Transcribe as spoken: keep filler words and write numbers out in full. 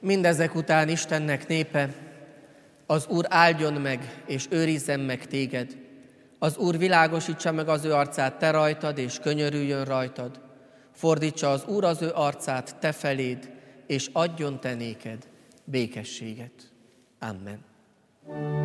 Mindezek után Istennek népe, az Úr áldjon meg és őrizzen meg téged. Az Úr világosítsa meg az ő arcát te rajtad, és könyörüljön rajtad. Fordítsa az Úr az ő arcát te feléd, és adjon te néked békességet. Amen.